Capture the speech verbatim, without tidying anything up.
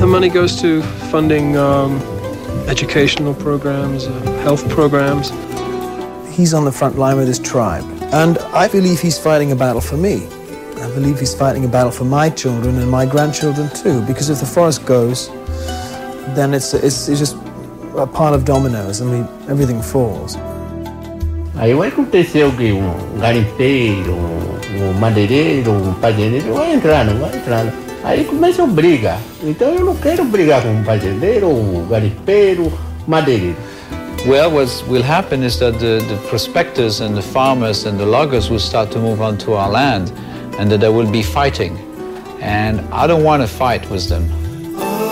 The money goes to funding um, educational programs, uh, health programs. He's on the front line with his tribe, and I believe he's fighting a battle for me. I believe he's fighting a battle for my children and my grandchildren too, because if the forest goes, then it's, it's, it's just a pile of dominoes. I mean, everything falls. Aí vai acontecer o que um garimpeiro, um madeireiro, um fazendeiro vai entrar, não vai entrar. Aí começa a briga. Então eu não quero brigar com um fazendeiro, um garimpeiro, madeireiro. Well, what will happen is that the, the prospectors and the farmers and the loggers will start to move onto our land, and that there will be fighting. And I don't want to fight with them.